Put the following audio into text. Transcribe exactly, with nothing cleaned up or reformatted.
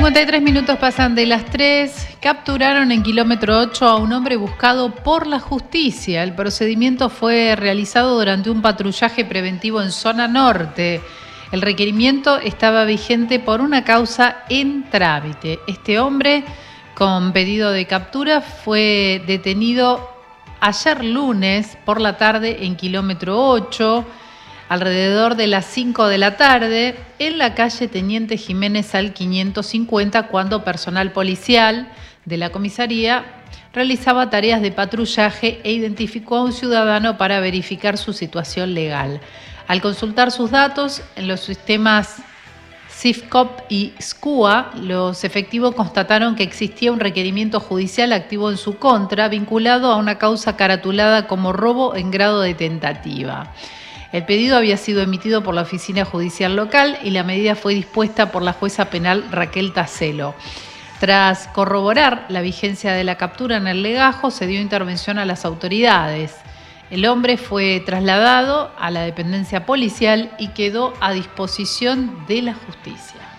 cincuenta y tres minutos pasan de las tres. Capturaron en kilómetro ocho a un hombre buscado por la justicia. El procedimiento fue realizado durante un patrullaje preventivo en zona norte. El requerimiento estaba vigente por una causa en trámite. Este hombre, con pedido de captura, fue detenido ayer lunes por la tarde en kilómetro ocho, alrededor de las cinco de la tarde, en la calle Teniente Jiménez al quinientos cincuenta, cuando personal policial de la comisaría realizaba tareas de patrullaje e identificó a un ciudadano para verificar su situación legal. Al consultar sus datos en los sistemas SIFCOP y SCUA, los efectivos constataron que existía un requerimiento judicial activo en su contra, vinculado a una causa caratulada como robo en grado de tentativa. El pedido había sido emitido por la oficina judicial local y la medida fue dispuesta por la jueza penal Raquel Tacelo. Tras corroborar la vigencia de la captura en el legajo, se dio intervención a las autoridades. El hombre fue trasladado a la dependencia policial y quedó a disposición de la justicia.